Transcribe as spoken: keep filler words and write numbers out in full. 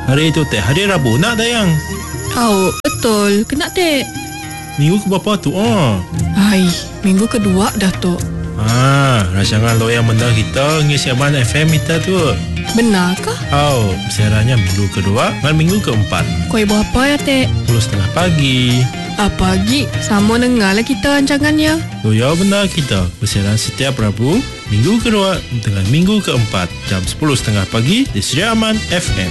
Hari tu teh hari Rabu nak tayang. Oh, betul. Kena Tek. Minggu ke berapa tu? Oh. Hai, minggu kedua dah tu. Ah, rancangan lo yang menang kita ngisi Aman F M kita tu. Benarkah? Oh, siarannya minggu kedua dan minggu keempat. Koi berapa ya Tek? Sepuluh setengah pagi. Ah, pagi. Sama dengar lah kita rancangannya. Lo ya benar kita bersiaran setiap Rabu, minggu kedua dengan minggu keempat jam sepuluh setengah pagi di Seria Aman F M.